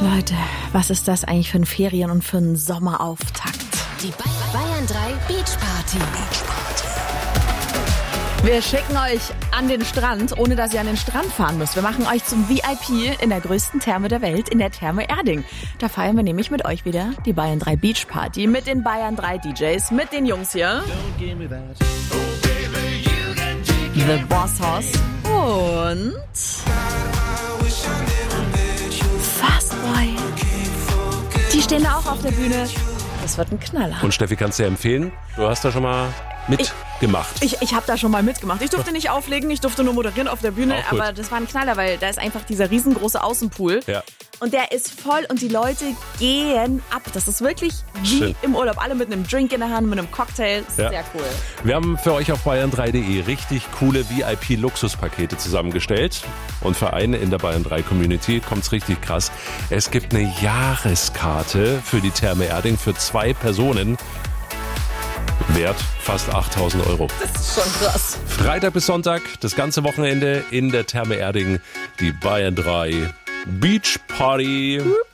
Leute, was ist das eigentlich für ein Ferien- und für ein Sommerauftakt? Die Bayern 3 Beach Party. Wir schicken euch an den Strand, ohne dass ihr an den Strand fahren müsst. Wir machen euch zum VIP in der größten Therme der Welt, in der Therme Erding. Da feiern wir nämlich mit euch wieder die Bayern 3 Beach Party mit den Bayern 3 DJs, mit den Jungs hier. The Boss Hoss und Fastboy. Die stehen da auch auf der Bühne. Das wird ein Knaller. Und Steffi, kannst du dir empfehlen? Du hast da schon mal mitgemacht. Ich habe da schon mal mitgemacht. Ich durfte nicht auflegen, ich durfte nur moderieren auf der Bühne, aber das war ein Knaller, weil da ist einfach dieser riesengroße Außenpool. Ja. Und der ist voll und die Leute gehen ab. Das ist wirklich wie Schön. im Urlaub. Alle mit einem Drink in der Hand, mit einem Cocktail. Ja. Sehr cool. Wir haben für euch auf bayern3.de richtig coole VIP-Luxuspakete zusammengestellt. Und für einen in der Bayern 3 Community kommt's richtig krass. Es gibt eine Jahreskarte für die Therme Erding für 2 Personen. Wert fast 8.000 €. Das ist schon krass. Freitag bis Sonntag, das ganze Wochenende in der Therme Erding, die Bayern 3 Beach Party.